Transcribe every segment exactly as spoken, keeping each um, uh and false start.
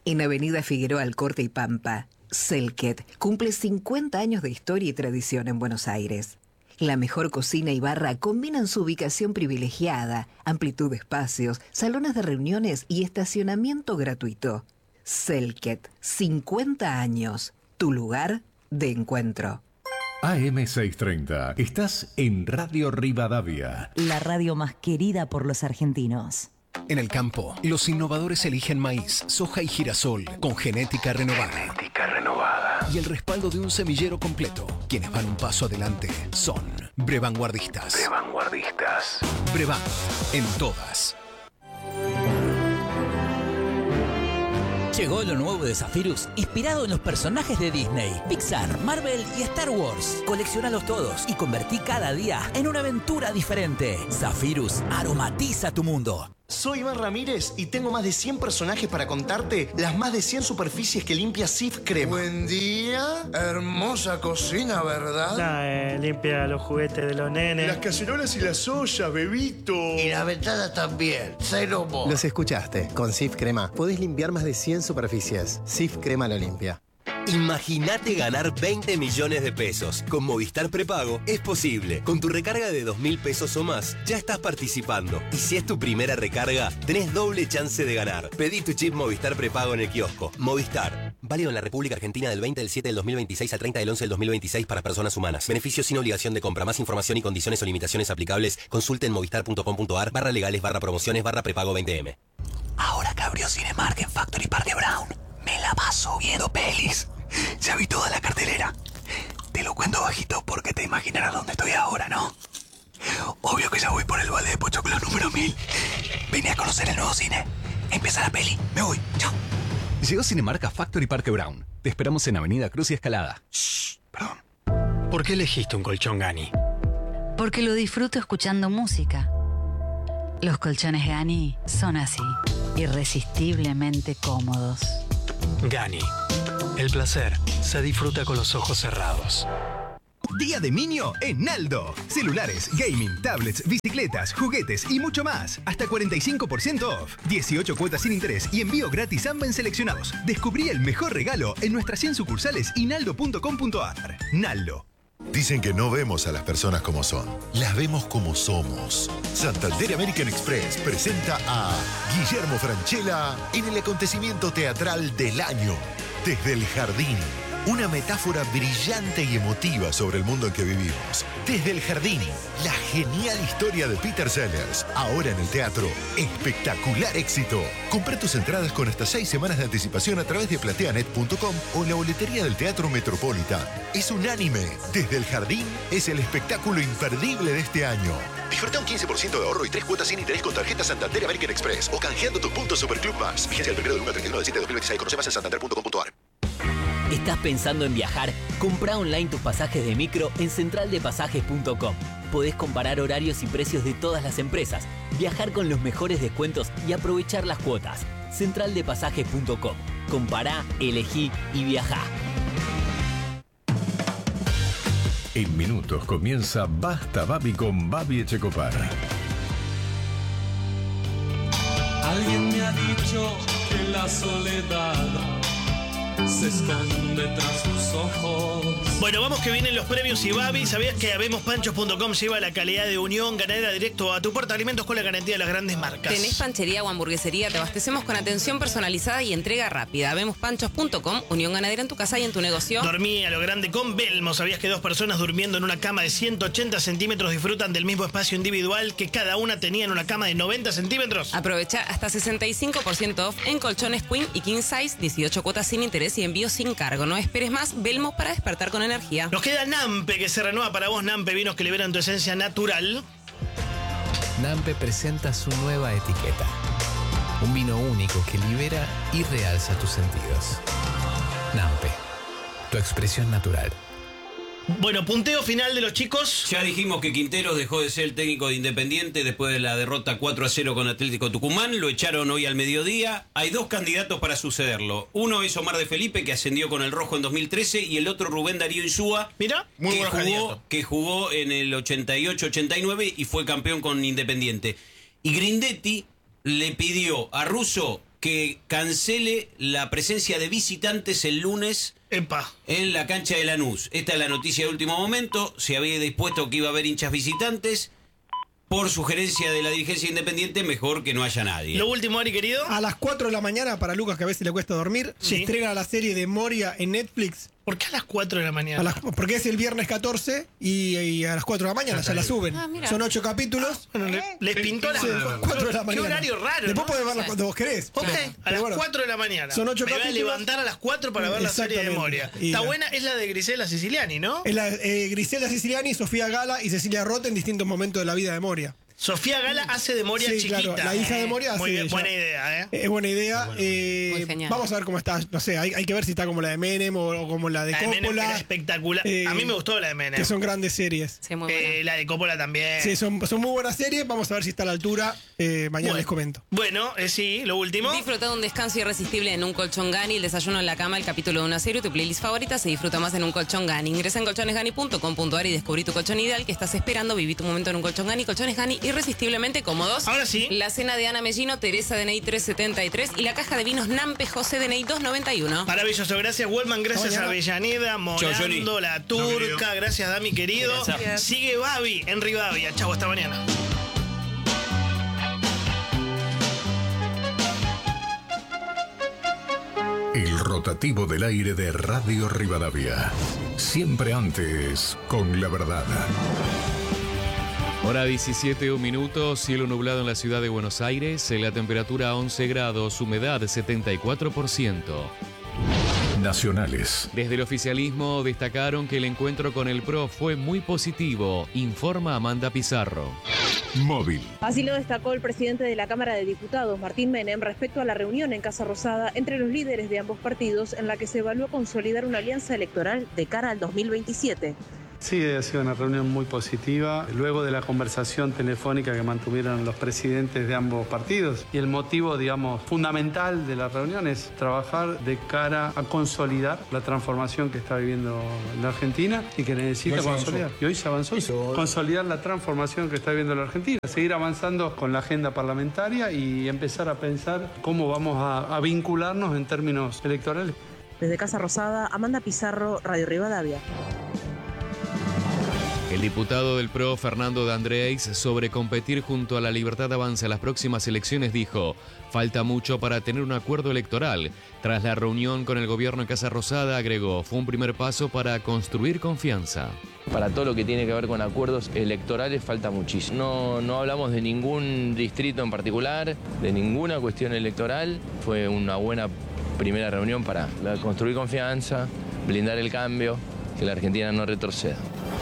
En Avenida Figueroa Alcorte y Pampa, Selket cumple cincuenta años de historia y tradición en Buenos Aires. La mejor cocina y barra combinan su ubicación privilegiada, amplitud de espacios, salones de reuniones y estacionamiento gratuito. Selket, cincuenta años, tu lugar de encuentro. A M seiscientos treinta, estás en Radio Rivadavia. La radio más querida por los argentinos. En el campo, los innovadores eligen maíz, soja y girasol con genética renovada. Genética renovada. Y el respaldo de un semillero completo. Quienes van un paso adelante son Brevanguardistas. Brevanguardistas. Brevan, en todas. Llegó lo nuevo de Zephyrus, inspirado en los personajes de Disney, Pixar, Marvel y Star Wars. Coleccionalos todos y convertí cada día en una aventura diferente. Zephyrus aromatiza tu mundo. Soy Iván Ramírez y tengo más de cien personajes para contarte las más de cien superficies que limpia Cif Crema. Buen día, hermosa cocina, ¿verdad? Nah, eh, limpia los juguetes de los nenes. Las cacerolas y las ollas, bebito. Y las ventanas también, cero mo. Los escuchaste, con Cif Crema podés limpiar más de cien superficies. Cif Crema lo limpia. Imagínate ganar veinte millones de pesos. Con Movistar Prepago es posible. Con tu recarga de dos mil pesos o más, ya estás participando. Y si es tu primera recarga, tenés doble chance de ganar. Pedí tu chip Movistar Prepago en el kiosco. Movistar. Válido en la República Argentina del veinte del siete del dos mil veintiséis al treinta del once del dos mil veintiséis para personas humanas. Beneficios sin obligación de compra. Más información y condiciones o limitaciones aplicables. Consulte en movistar.com.ar barra legales barra promociones barra prepago veinte eme. Ahora que abrió Cinemark en Factory Park de Brown, me la paso viendo pelis. Ya vi toda la cartelera. Te lo cuento bajito porque te imaginarás dónde estoy ahora, ¿no? Obvio que ya voy por el balde de Pochoclo número mil. Vine a conocer el nuevo cine. Empieza la peli. Me voy. Chao. Llegó Cinemark a Factory Parque Brown. Te esperamos en Avenida Cruz y Escalada. Shh, perdón. ¿Por qué elegiste un colchón Gani? Porque lo disfruto escuchando música. Los colchones Gani son así, irresistiblemente cómodos. Gani. El placer se disfruta con los ojos cerrados. Día de Minio en Naldo. Celulares, gaming, tablets, bicicletas, juguetes y mucho más. Hasta cuarenta y cinco por ciento off. dieciocho cuotas sin interés y envío gratis AMBA en seleccionados. Descubrí el mejor regalo en nuestras cien sucursales y naldo punto com punto ar. Naldo. Dicen que no vemos a las personas como son, las vemos como somos. Santander American Express presenta a Guillermo Francella en el acontecimiento teatral del año, Desde el Jardín. Una metáfora brillante y emotiva sobre el mundo en que vivimos. Desde el Jardín, la genial historia de Peter Sellers. Ahora en el teatro, espectacular éxito. Comprá tus entradas con hasta seis semanas de anticipación a través de plateanet punto com o en la boletería del Teatro Metropolitan. Es unánime. Desde el Jardín es el espectáculo imperdible de este año. Disfruta un quince por ciento de ahorro y tres cuotas sin interés con tarjeta Santander American Express o canjeando tus puntos Superclub Más. Vigencia del primero del uno al treinta y uno del siete de dos mil veintiséis. Conoce más en santander punto com punto ar. ¿Estás pensando en viajar? Comprá online tus pasajes de micro en central de pasajes punto com. Podés comparar horarios y precios de todas las empresas, viajar con los mejores descuentos y aprovechar las cuotas. central de pasajes punto com. Compará, elegí y viajá. En minutos comienza Basta Babi con Babi Echecopar. Alguien me ha dicho que la soledad se esconde tras sus ojos. Bueno, vamos que vienen los premios Ibabi. ¿Sabías que habemos panchos punto com lleva la calidad de Unión Ganadera directo a tu puerta? Alimentos con la garantía de las grandes marcas. ¿Tenés panchería o hamburguesería? Te abastecemos con atención personalizada y entrega rápida. habemos panchos punto com, Unión Ganadera en tu casa y en tu negocio. Dormí a lo grande con Belmo. ¿Sabías que dos personas durmiendo en una cama de ciento ochenta centímetros disfrutan del mismo espacio individual que cada una tenía en una cama de noventa centímetros? Aprovecha hasta sesenta y cinco por ciento off en colchones Queen y King Size, dieciocho cuotas sin interés y envío sin cargo. No esperes más, Belmo para despertar con energía. Nos queda Nampe, que se renueva para vos. Nampe, vinos que liberan tu esencia natural. Nampe presenta su nueva etiqueta. Un vino único que libera y realza tus sentidos. Nampe, tu expresión natural. Bueno, punteo final de los chicos. Ya dijimos que Quinteros dejó de ser el técnico de Independiente después de la derrota cuatro a cero con Atlético Tucumán. Lo echaron hoy al mediodía. Hay dos candidatos para sucederlo. Uno es Omar de Felipe, que ascendió con el Rojo en dos mil trece, y el otro Rubén Darío Insúa, Mira, muy que, buen jugó, candidato. que jugó en el ochenta y ocho ochenta y nueve y fue campeón con Independiente. Y Grindetti le pidió a Russo que que cancele la presencia de visitantes el lunes Epa. en la cancha de Lanús. Esta es la noticia de último momento. Se había dispuesto que iba a haber hinchas visitantes. Por sugerencia de la dirigencia independiente, mejor que no haya nadie. Lo último, Ari, querido. A las cuatro de la mañana, para Lucas, que a veces le cuesta dormir, Sí. se estrena la serie de Moria en Netflix. ¿Por qué a las cuatro de la mañana? A las- porque es el viernes catorce y, y a las cuatro de la mañana ya la suben. Ah, mira. Son ocho capítulos. Bueno, le- les pintó las Sí, cuatro de la Qué mañana. horario raro. Después ¿no? podés verla cuando vos querés. Ok, Pero- a pero las bueno, cuatro de la mañana. Son ocho Me voy a capítulos. levantar a las cuatro para ver la serie de Exactamente. Moria. Y Está la- buena, es la de Grisela Siciliani, ¿no? Es la, eh, Grisela Siciliani, Sofía Gala y Cecilia Roth en distintos momentos de la vida de Moria. Sofía Gala hace de Moria Sí, chiquita. claro, la hija de Moria Muy hace bien, ella. buena idea, ¿eh? Es buena idea. eh, Muy genial. Vamos a ver cómo está. No sé, hay, hay que ver si está como la de Menem o, o como la de La de Menem Coppola. era espectacular. Eh, A mí me gustó la de Menem. Que son grandes series. Eh, la de Coppola también. Sí, son, son muy buenas series. Vamos a ver si está a la altura. Eh, mañana Bueno. les comento. Bueno, eh, sí, lo último. Disfruta de un descanso irresistible en un colchón Gani, el desayuno en la cama, el capítulo de una serie, tu playlist favorita se disfruta más en un colchón Gani. Ingresa en colchones gani punto com punto a r y descubrí tu colchón ideal que estás esperando. Viví tu momento en un colchón Gani. Colchones Gani irresistiblemente cómodos. Ahora sí. La cena de Ana Mellino, Teresa D N I trescientos setenta y tres y la caja de vinos Nampe José D N I doscientos noventa y uno. Maravilloso, gracias Wellman, gracias Hasta a mañana. Avellaneda, Chau, Johnny. Morando, la Turca, gracias Dami querido. Gracias. Sigue Babi en Rivadavia. Chau, hasta mañana. El rotativo del aire de Radio Rivadavia. Siempre antes, con la verdad. Hora diecisiete, un minuto, cielo nublado en la ciudad de Buenos Aires, la temperatura once grados, humedad setenta y cuatro por ciento. Nacionales. Desde el oficialismo destacaron que el encuentro con el P R O fue muy positivo, informa Amanda Pizarro. Móvil. Así lo destacó el presidente de la Cámara de Diputados, Martín Menem, respecto a la reunión en Casa Rosada entre los líderes de ambos partidos en la que se evaluó consolidar una alianza electoral de cara al dos mil veintisiete. Sí, ha sido una reunión muy positiva, luego de la conversación telefónica que mantuvieron los presidentes de ambos partidos. Y el motivo, digamos, fundamental de la reunión es trabajar de cara a consolidar la transformación que está viviendo la Argentina y que necesita Hoy se consolidar. avanzó. Y hoy se avanzó. Hizo- Consolidar la transformación que está viviendo la Argentina, seguir avanzando con la agenda parlamentaria y empezar a pensar cómo vamos a, a vincularnos en términos electorales. Desde Casa Rosada, Amanda Pizarro, Radio Rivadavia. El diputado del P R O, Fernando D'Andrés, sobre competir junto a La Libertad Avanza en las próximas elecciones, dijo: falta mucho para tener un acuerdo electoral. Tras la reunión con el gobierno en Casa Rosada, agregó, fue un primer paso para construir confianza. Para todo lo que tiene que ver con acuerdos electorales falta muchísimo. No, no hablamos de ningún distrito en particular, de ninguna cuestión electoral. Fue una buena primera reunión para construir confianza, blindar el cambio, que la Argentina no retroceda.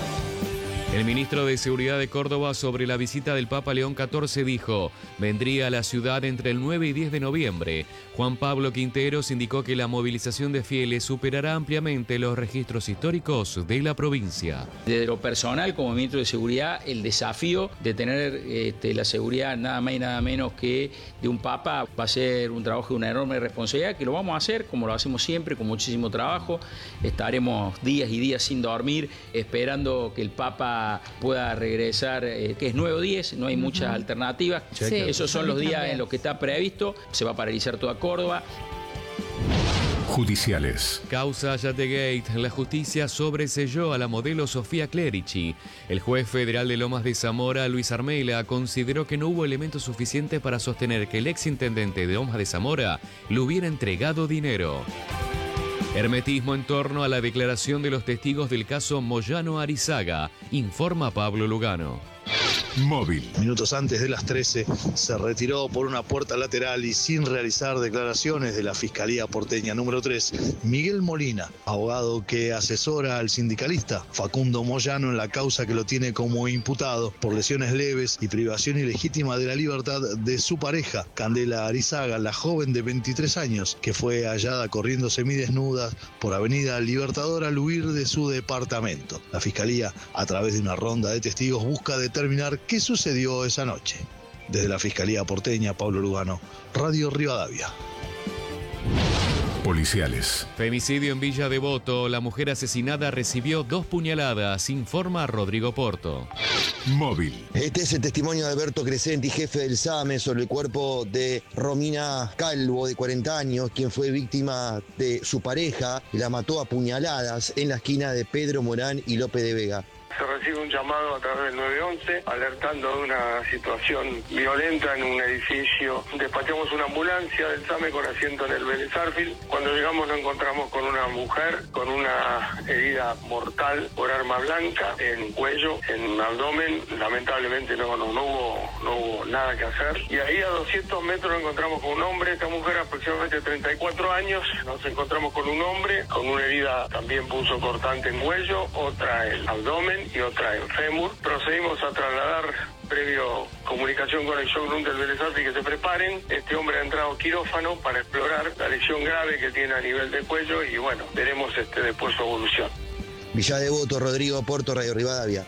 El ministro de Seguridad de Córdoba sobre la visita del Papa León catorce dijo, vendría a la ciudad entre el nueve y diez de noviembre. Juan Pablo Quinteros indicó que la movilización de fieles superará ampliamente los registros históricos de la provincia. Desde lo personal, como ministro de Seguridad, el desafío de tener este, la seguridad nada más y nada menos que de un Papa va a ser un trabajo de una enorme responsabilidad, que lo vamos a hacer como lo hacemos siempre, con muchísimo trabajo. Estaremos días y días sin dormir, esperando que el Papa pueda regresar, eh, que es nueve o diez, no hay muchas uh-huh. alternativas. Sí. Esos son los días en los que está previsto, se va a paralizar toda Córdoba. Judiciales. Causa Yategate. La justicia sobreselló a la modelo Sofía Clerici. El juez federal de Lomas de Zamora, Luis Armela, consideró que no hubo elementos suficientes para sostener que el exintendente de Lomas de Zamora le hubiera entregado dinero. Hermetismo en torno a la declaración de los testigos del caso Moyano Arizaga, informa Pablo Lugano. Móvil. Minutos antes de las trece se retiró por una puerta lateral y sin realizar declaraciones de la Fiscalía Porteña número tres, Miguel Molina, abogado que asesora al sindicalista Facundo Moyano en la causa que lo tiene como imputado por lesiones leves y privación ilegítima de la libertad de su pareja, Candela Arizaga, la joven de veintitrés años, que fue hallada corriendo semidesnuda por Avenida Libertador al huir de su departamento. La Fiscalía, a través de una ronda de testigos, busca determinar qué sucedió esa noche. Desde la Fiscalía Porteña, Pablo Lugano, Radio Rivadavia. policiales. Femicidio en Villa Devoto. La mujer asesinada recibió dos puñaladas, informa Rodrigo Porto. Móvil. Este es el testimonio de Alberto Crescenti, jefe del SAME, sobre el cuerpo de Romina Calvo, de cuarenta años, quien fue víctima de su pareja y la mató a puñaladas en la esquina de Pedro Morán y López de Vega. Se recibe un llamado a través del nueve once alertando de una situación violenta en un edificio. Despachamos una ambulancia del SAME con asiento en el Vélez Arfield. Cuando llegamos nos encontramos con una mujer con una herida mortal por arma blanca en cuello, en abdomen. Lamentablemente no, no, no, hubo, no hubo nada que hacer. Y ahí a doscientos metros nos encontramos con un hombre. Esta mujer aproximadamente treinta y cuatro años. Nos encontramos con un hombre con una herida también punzo cortante en cuello, otra en abdomen y otra en fémur. Procedimos a trasladar, previo comunicación con el showroom del Vélez Arfield, que se preparen. Este hombre ha entrado quirófano para explorar la lesión grave que tiene a nivel de cuello y bueno, veremos este después su evolución. Villa Devoto, Rodrigo Porto, Radio Rivadavia.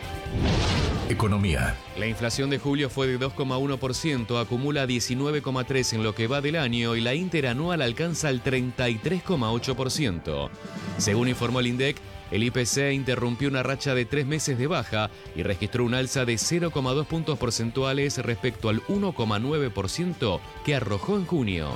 Economía. La inflación de julio fue de dos coma uno por ciento, acumula diecinueve coma tres por ciento en lo que va del año y la interanual alcanza el treinta y tres coma ocho por ciento. Según informó el INDEC, el I P C interrumpió una racha de tres meses de baja y registró un alza de cero coma dos puntos porcentuales respecto al uno coma nueve por ciento que arrojó en junio.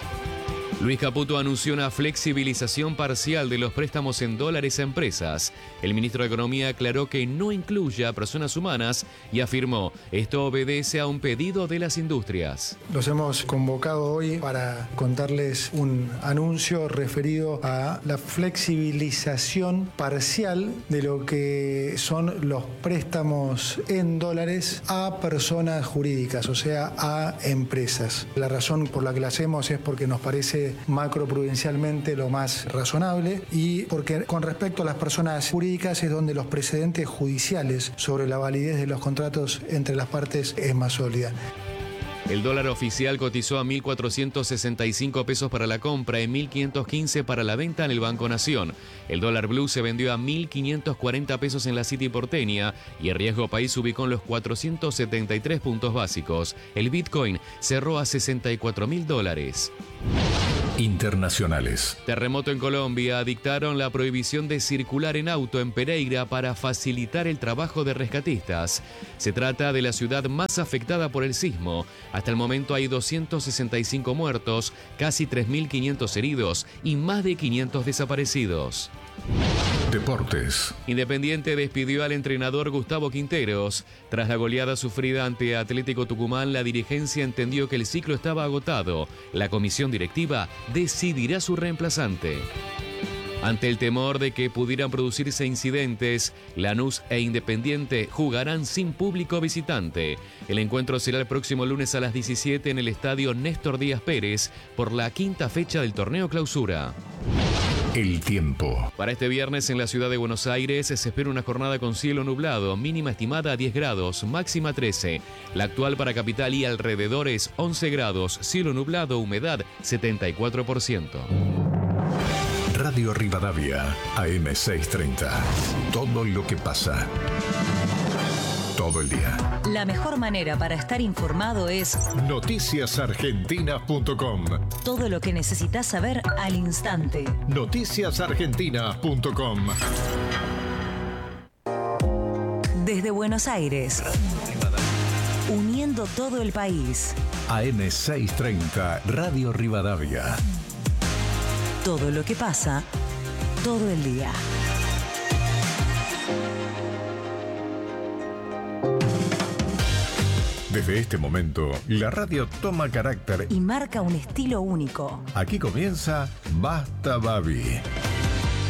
Luis Caputo anunció una flexibilización parcial de los préstamos en dólares a empresas. El ministro de Economía aclaró que no incluye a personas humanas y afirmó, esto obedece a un pedido de las industrias. Los hemos convocado hoy para contarles un anuncio referido a la flexibilización parcial de lo que son los préstamos en dólares a personas jurídicas, o sea, a empresas. La razón por la que la hacemos es porque nos parece macroprudencialmente lo más razonable y porque con respecto a las personas jurídicas es donde los precedentes judiciales sobre la validez de los contratos entre las partes es más sólida. El dólar oficial cotizó a mil cuatrocientos sesenta y cinco pesos para la compra y mil quinientos quince para la venta en el Banco Nación. El dólar blue se vendió a mil quinientos cuarenta pesos en la City porteña y el riesgo país se ubicó en los cuatrocientos setenta y tres puntos básicos. El Bitcoin cerró a sesenta y cuatro mil dólares. Internacionales. Terremoto en Colombia. Dictaron la prohibición de circular en auto en Pereira para facilitar el trabajo de rescatistas. Se trata de la ciudad más afectada por el sismo. Hasta el momento hay doscientos sesenta y cinco muertos, casi tres mil quinientos heridos y más de quinientos desaparecidos. Deportes. Independiente despidió al entrenador Gustavo Quinteros. Tras la goleada sufrida ante Atlético Tucumán, la dirigencia entendió que el ciclo estaba agotado. La comisión directiva decidirá su reemplazante. Ante el temor de que pudieran producirse incidentes, Lanús e Independiente jugarán sin público visitante. El encuentro será el próximo lunes a las diecisiete en el estadio Néstor Díaz Pérez por la quinta fecha del torneo Clausura. El tiempo. Para este viernes en la ciudad de Buenos Aires se espera una jornada con cielo nublado, mínima estimada a diez grados, máxima trece. La actual para capital y alrededores once grados, cielo nublado, humedad setenta y cuatro por ciento. Radio Rivadavia, A M seiscientos treinta. Todo lo que pasa. Todo el día. La mejor manera para estar informado es noticias argentinas punto com. Todo lo que necesitas saber al instante. noticias argentinas punto com. Desde Buenos Aires. Uniendo todo el país. A M seiscientos treinta, Radio Rivadavia. Todo lo que pasa, todo el día. Desde este momento, la radio toma carácter y marca un estilo único. Aquí comienza Basta Babi.